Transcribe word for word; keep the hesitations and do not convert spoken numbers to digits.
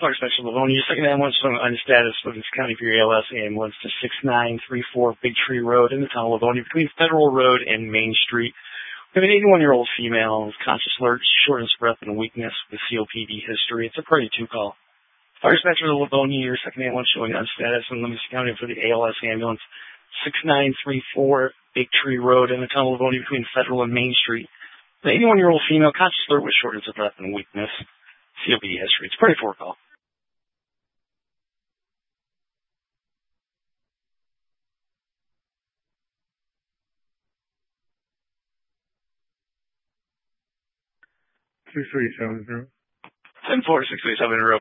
Fire Special Livonia, your second ambulance on status for this County for your A L S ambulance to six nine three four Big Tree Road in the town of Livonia between Federal Road and Main Street. We have an eighty-one-year-old female with conscious alert, shortness of breath, and weakness with C O P D history. It's a priority two call. Fire Special Livonia, your second ambulance showing on status in Livingston County for the A L S ambulance six nine three four Big Tree Road in the town of Livonia between Federal and Main Street. The eighty-one-year-old female conscious alert with shortness of breath and weakness. C O P D history. It's pretty four call. Six three seven zero. Ten four six three seven in a row.